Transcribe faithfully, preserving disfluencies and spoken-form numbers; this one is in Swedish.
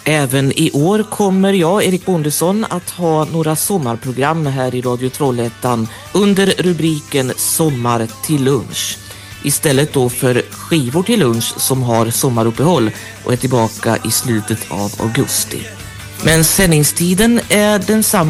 Även i år kommer jag, Erik Bondesson, att ha några sommarprogram här i Radio Trollhättan under rubriken Sommar till lunch. Istället då för skivor till lunch som har sommaruppehåll och är tillbaka i slutet av augusti. Men sändningstiden är densamma